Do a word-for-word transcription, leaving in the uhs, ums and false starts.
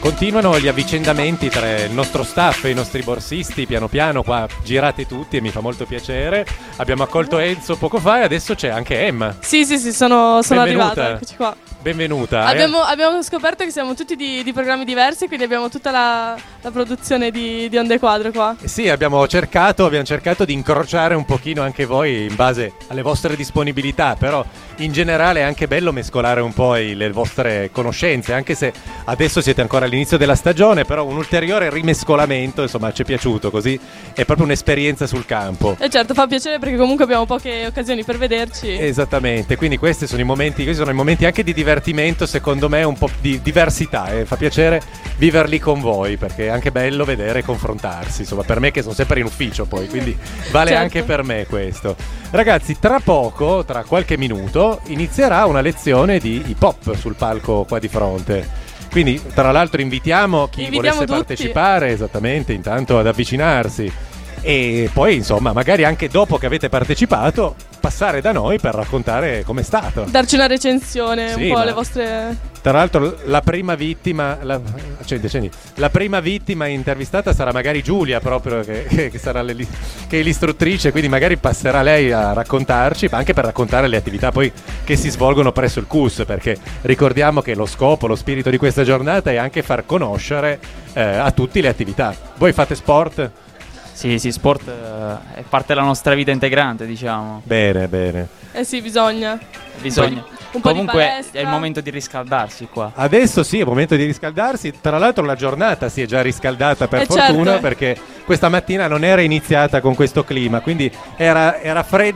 continuano gli avvicendamenti tra il nostro staff e i nostri borsisti, piano piano qua girate tutti e mi fa molto piacere. Abbiamo accolto Enzo poco fa e adesso c'è anche Emma. Sì, sì, sì, sono, sono Benvenuta. arrivata, eccoci qua. Benvenuta. Abbiamo, eh. abbiamo scoperto che siamo tutti di, di programmi diversi, quindi abbiamo tutta la, la produzione di, di Onde Quadro qua. Eh sì, abbiamo cercato, abbiamo cercato di incrociare un pochino anche voi in base alle vostre disponibilità, però in generale è anche bello mescolare un po' i, le vostre conoscenze, anche se adesso siete ancora all'inizio della stagione, però un ulteriore rimescolamento, insomma, ci è piaciuto, così è proprio un'esperienza sul campo. E certo, fa piacere perché comunque abbiamo poche occasioni per vederci. Esattamente, quindi questi sono i momenti, questi sono i momenti anche di divertimento, secondo me un po' di diversità, e eh. fa piacere viverli con voi perché è anche bello vedere e confrontarsi, insomma, per me che sono sempre in ufficio poi, quindi vale certo. Anche per me questo. Ragazzi, tra poco, tra qualche minuto, inizierà una lezione di hip hop sul palco qua di fronte. Quindi, tra l'altro, invitiamo chi Invitiamo volesse tutti. partecipare, esattamente, intanto ad avvicinarsi. E poi, insomma, magari anche dopo che avete partecipato, passare da noi per raccontare com'è stato. Darci una recensione, Sì, un po' ma- le vostre... Tra l'altro la prima vittima la, accendi, accendi. La prima vittima intervistata sarà magari Giulia proprio che, che, che sarà le, che è l'istruttrice, quindi magari passerà lei a raccontarci, ma anche per raccontare le attività poi che si svolgono presso il C U S, perché ricordiamo che lo scopo, lo spirito di questa giornata è anche far conoscere eh, a tutti le attività. Voi fate sport? Sì, sì, sport eh, è parte della nostra vita integrante, diciamo. Bene, bene. Eh sì, bisogna. Bisogna. Un po' di Comunque palestra. è il momento di riscaldarsi qua. Adesso sì, è il momento di riscaldarsi. Tra l'altro la giornata si è già riscaldata per Eh, fortuna, certo. perché questa mattina non era iniziata con questo clima, quindi era, era freddo.